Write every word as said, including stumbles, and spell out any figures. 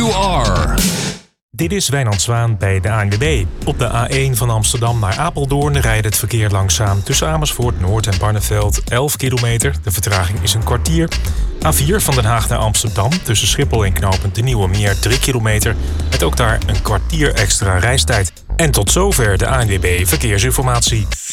you are. Dit is Wijnand Zwaan bij de A N W B. Op de A één van Amsterdam naar Apeldoorn rijdt het verkeer langzaam tussen Amersfoort Noord en Barneveld elf kilometer. De vertraging is een kwartier. A vier van Den Haag naar Amsterdam tussen Schiphol en knooppunt De Nieuwe Meer drie kilometer. Met ook daar een kwartier extra reistijd. En tot zover de A N W B Verkeersinformatie.